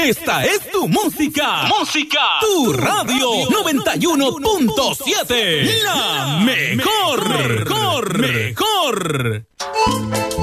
Esta es tu música. Tu radio 91.7. La mejor.